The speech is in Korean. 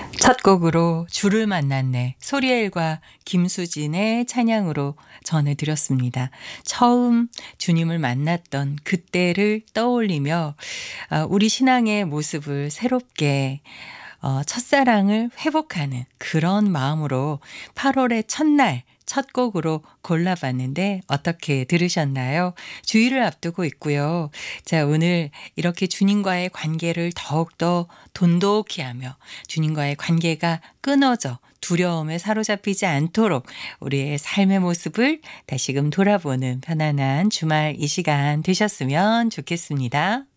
첫 곡으로 주를 만났네. 소리엘과 김수진의 찬양으로 전해드렸습니다. 처음 주님을 만났던 그때를 떠올리며 우리 신앙의 모습을 새롭게 첫사랑을 회복하는 그런 마음으로 8월의 첫날 첫 곡으로 골라봤는데 어떻게 들으셨나요? 주일을 앞두고 있고요. 자, 오늘 이렇게 주님과의 관계를 더욱더 돈독히 하며 주님과의 관계가 끊어져 두려움에 사로잡히지 않도록 우리의 삶의 모습을 다시금 돌아보는 편안한 주말 이 시간 되셨으면 좋겠습니다.